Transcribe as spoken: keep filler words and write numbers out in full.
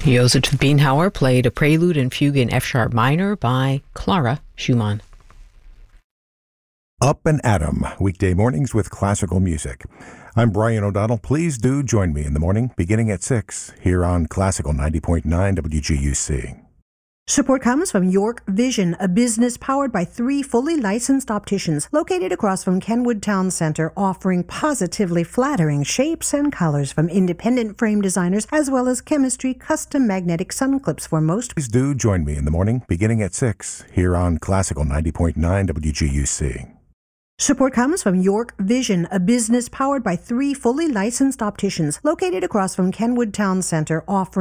Josef Bienhauer played a prelude and fugue in F-sharp minor by Clara Schumann. Up and Atom, weekday mornings with classical music. I'm Brian O'Donnell. Please do join me in the morning, beginning at six, here on Classical ninety point nine W G U C. Support comes from York Vision, a business powered by three fully licensed opticians located across from Kenwood Town Center, offering positively flattering shapes and colors from independent frame designers, as well as chemistry custom magnetic sun clips for most. Please do join me in the morning, beginning at six, here on Classical ninety point nine W G U C. Support comes from York Vision, a business powered by three fully licensed opticians located across from Kenwood Town Center, offering